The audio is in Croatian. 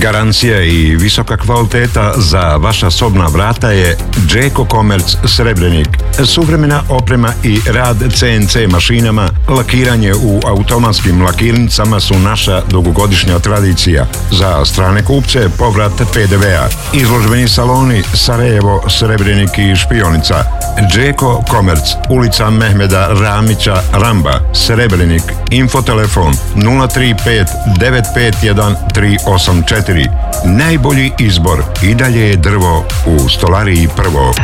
Garancija i visoka kvaliteta za vaša sobna vrata je Đeko Komerc Srebrenik. Suvremena oprema i rad CNC mašinama, lakiranje u automatskim lakirnicama su naša dugogodišnja tradicija. Za strane kupce povrat PDV-a. Izložbeni saloni Sarajevo, Srebrenik i Špionica. Đeko Komerc, ulica Mehmeda Ramića Ramba, Srebrenik. Infotelefon 035 951 384. Najbolji izbor i dalje je drvo u Stolariji Prvo.